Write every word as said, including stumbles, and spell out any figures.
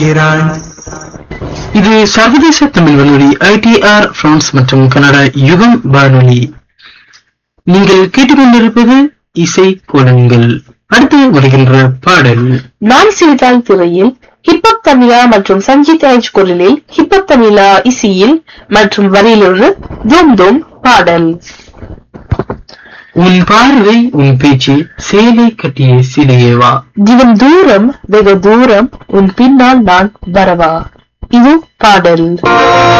Iran. இது சர்வதேச தமிழ் வானொலி ஐ டி ஆர் பிரான்ஸ் மற்றும் கனடா யுகம் வானொலி. நீங்கள் கேட்டுக்கொண்டிருப்பது இசை கோலங்கள். அடுத்து வருகின்ற பாடல் நான் சிரித்தால் திரையில் ஹிப்ஹப் தமிழா மற்றும் சஞ்சித் ராஜ் குரலில் ஹிப்ஹப் தமிழா இசையில் மற்றும் வரியிலிருந்து தூம் தூம் பாடல். உன் பார்வை உன் பேச்சு சேலை கட்டிய சிலையேவா, தினம் தூரம் வெகு தூரம் உன் பின்னால் நான் வரவா. இது பாடல்.